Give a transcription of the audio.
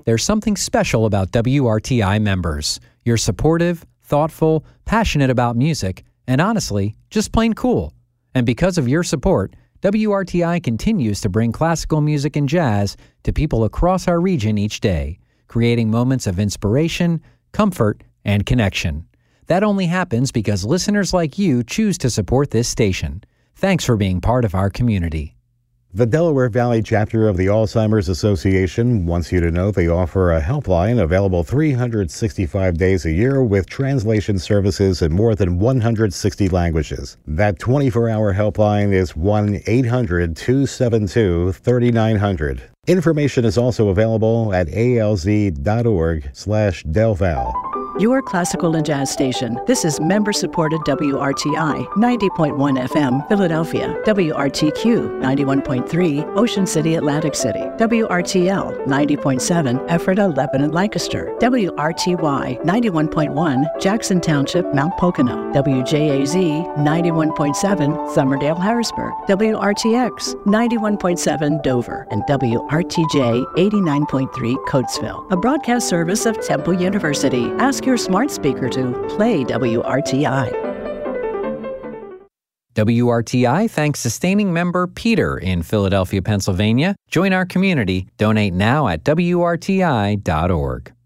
There's something special about WRTI members. You're supportive, thoughtful, passionate about music, and honestly, just plain cool. And because of your support, WRTI continues to bring classical music and jazz to people across our region each day, creating moments of inspiration, comfort, and connection. That only happens because listeners like you choose to support this station. Thanks for being part of our community. The Delaware Valley chapter of the Alzheimer's Association wants you to know they offer a helpline available 365 days a year with translation services in more than 160 languages. That 24-hour helpline is 1-800-272-3900. Information is also available at alz.org/delval. Your classical and jazz station. This is member-supported WRTI 90.1 FM, Philadelphia. WRTQ 91.3, Ocean City, Atlantic City. WRTL 90.7, Ephrata, Lebanon, Lancaster. WRTY 91.1, Jackson Township, Mount Pocono. WJAZ 91.7, Somerdale, Harrisburg. WRTX 91.7, Dover. And WRTJ 89.3, Coatesville. A broadcast service of Temple University. Ask your smart speaker to play WRTI. WRTI thanks sustaining member Peter in Philadelphia, Pennsylvania. Join our community. Donate now at WRTI.org.